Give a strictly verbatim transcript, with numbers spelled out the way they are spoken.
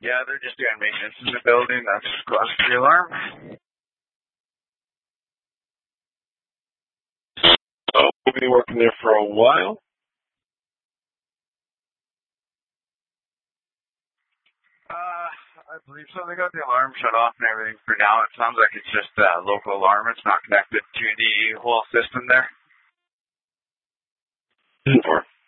Yeah, they're just doing maintenance in the building. That's caused the alarm. Oh, we've been working there for a while. Uh, I believe so. They got the alarm shut off and everything for now. It sounds like it's just a local alarm. It's not connected to the whole system there. For